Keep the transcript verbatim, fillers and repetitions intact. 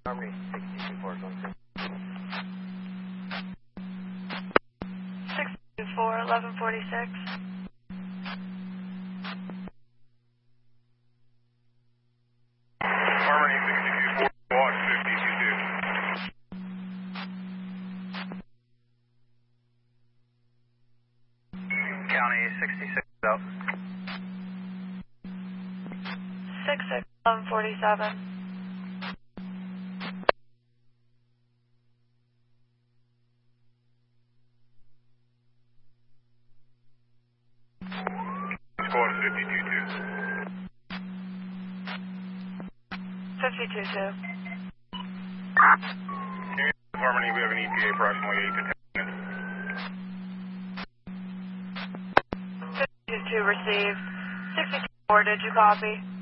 Harmony sixty-two four, going through. six two four, eleven forty-six. Harmony sixty-two four, walk fifty-two two. County sixty-six out. six six, eleven forty-seven. Squad fifty-two two. fifty-two two. Harmony, we have an E T A approximately eight to ten minutes. fifty-two two received. sixty-two four, did you copy?